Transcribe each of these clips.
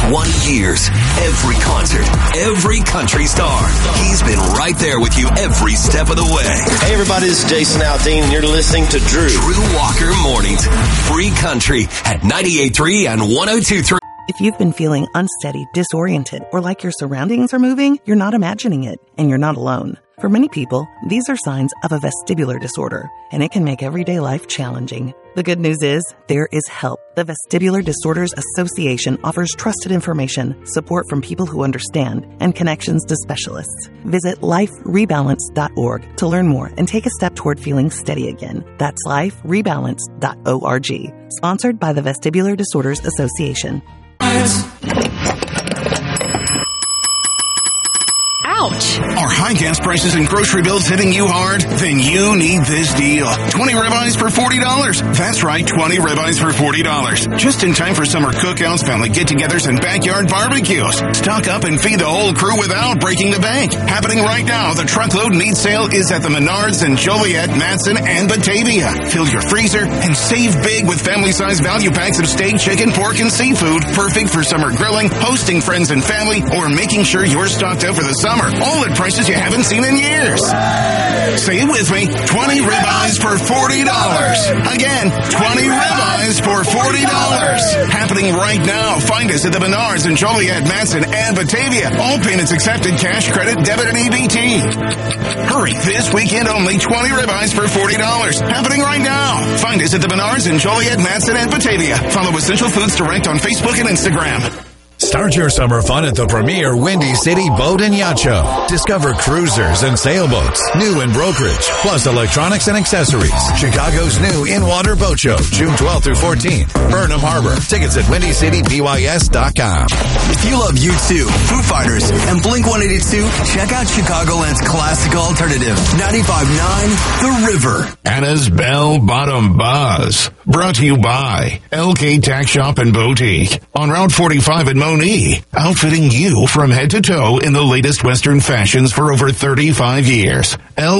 20 years, every concert, every country star. He's been right there with you every step of the way. Hey everybody, this is Jason Aldean and you're listening to Drew Walker Mornings. Free country at 98.3 and 102.3. If you've been feeling unsteady, disoriented, or like your surroundings are moving, you're not imagining it, and you're not alone. For many people, these are signs of a vestibular disorder, and it can make everyday life challenging. The good news is, there is help. The Vestibular Disorders Association offers trusted information, support from people who understand, and connections to specialists. Visit liferebalance.org to learn more and take a step toward feeling steady again. That's liferebalance.org. Sponsored by the Vestibular Disorders Association. Ouch! Are high gas prices and grocery bills hitting you hard? Then you need this deal. 20 ribeyes for $40. That's right, 20 ribeyes for $40. Just in time for summer cookouts, family get-togethers, and backyard barbecues. Stock up and feed the whole crew without breaking the bank. Happening right now, the truckload meat sale is at the Menards in Joliet, Matson, and Batavia. Fill your freezer and save big with family-sized value packs of steak, chicken, pork, and seafood. Perfect for summer grilling, hosting friends and family, or making sure you're stocked up for the summer. All at prices you haven't seen in years. Say it with me. 20 ribeyes for $40. Again, 20 ribeyes for $40. Happening right now. Find us at the Menards in Joliet, Matson, and Batavia. All payments accepted, cash, credit, debit, and EBT. Hurry, this weekend only 20 ribeyes for $40. Happening right now. Find us at the Menards in Joliet, Matson, and Batavia. Follow Essential Foods Direct on Facebook and Instagram. Start your summer fun at the premier Windy City Boat and Yacht Show. Discover cruisers and sailboats, new in brokerage, plus electronics and accessories. Chicago's new in-water boat show, June 12th through 14th. Burnham Harbor. Tickets at WindyCityBYS.com. If you love U2, Foo Fighters, and Blink-182, check out Chicagoland's classic alternative, 95.9 The River. Anna's Bell Bottom Buzz. Brought to you by LK Tack Shop and Boutique on Route 45 at Monee, outfitting you from head to toe in the latest Western fashions for over 35 years.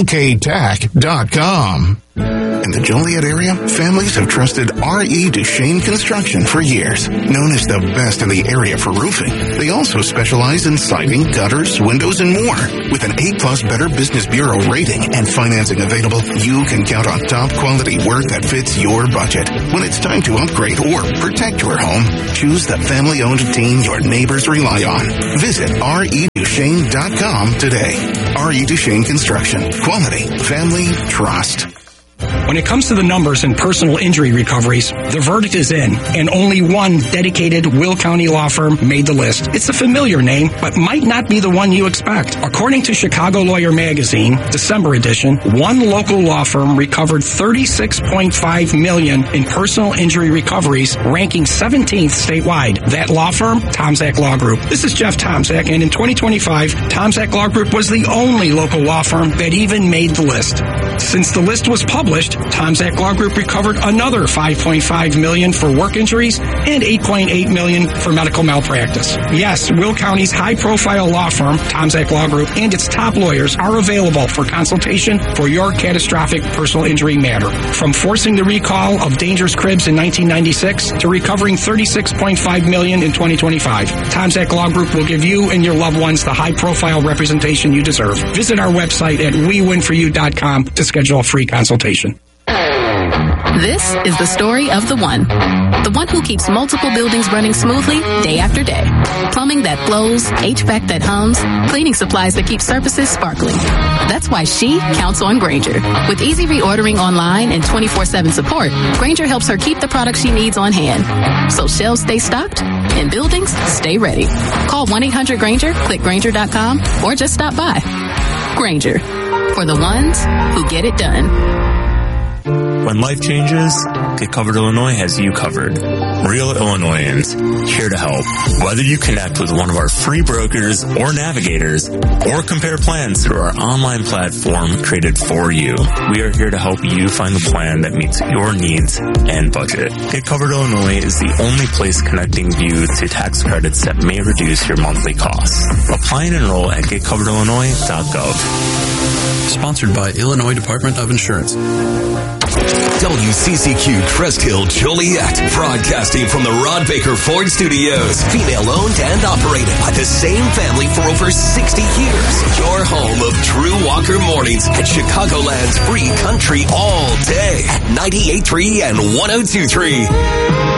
LKTack.com. In the Joliet area, families have trusted R.E. Duchesne Construction for years. Known as the best in the area for roofing, they also specialize in siding, gutters, windows, and more. With an A+ Better Business Bureau rating and financing available, you can count on top quality work that fits your budget. When it's time to upgrade or protect your home, choose the family-owned team your neighbors rely on. Visit REDuchesne.com today. R.E. Duchesne Construction. Quality. Family. Trust. When it comes to the numbers in personal injury recoveries, the verdict is in, and only one dedicated Will County law firm made the list. It's a familiar name, but might not be the one you expect. According to Chicago Lawyer Magazine, December edition, one local law firm recovered $36.5 million in personal injury recoveries, ranking 17th statewide. That law firm, Tomczak Law Group. This is Jeff Tomczak, and in 2025, Tomczak Law Group was the only local law firm that even made the list. Since the list was published, Tomczak Law Group recovered another $5.5 million for work injuries and $8.8 million for medical malpractice. Yes, Will County's high-profile law firm, Tomczak Law Group, and its top lawyers are available for consultation for your catastrophic personal injury matter. From forcing the recall of dangerous cribs in 1996 to recovering $36.5 million in 2025, Tomczak Law Group will give you and your loved ones the high-profile representation you deserve. Visit our website at wewinforyou.com to schedule a free consultation. This is the story of the one who keeps multiple buildings running smoothly day after day. Plumbing that flows, HVAC that hums, cleaning supplies that keep surfaces sparkling. That's why she counts on Grainger. With easy reordering online and 24/7 support, Grainger helps her keep the products she needs on hand. So shelves stay stocked and buildings stay ready. Call 1-800-GRAINGER, click Grainger.com, or just stop by. Grainger, for the ones who get it done. When life changes, Get Covered Illinois has you covered. Real Illinoisans, here to help. Whether you connect with one of our free brokers or navigators, or compare plans through our online platform created for you, we are here to help you find the plan that meets your needs and budget. Get Covered Illinois is the only place connecting you to tax credits that may reduce your monthly costs. Apply and enroll at getcoveredillinois.gov. Sponsored by Illinois Department of Insurance. WCCQ Crest Hill Joliet, broadcasting from the Rod Baker Ford Studios. Female owned and operated by the same family for over 60 years. Your home of Drew Walker Mornings at Chicagoland's free country all day at 98.3 and 102.3.